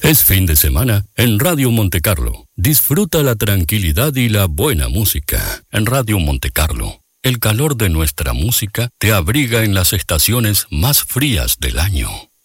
Es fin de semana en Radio Monte Carlo. Disfruta la tranquilidad y la buena música. En Radio Monte Carlo, el calor de nuestra música te abriga en las estaciones más frías del año.